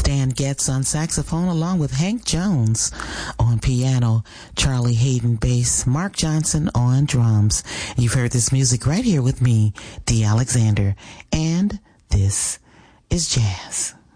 Stan Getz on saxophone along with Hank Jones on piano, Charlie Hayden bass, Mark Johnson on drums. You've heard this music right here with me, Dee Alexander, and this is jazz.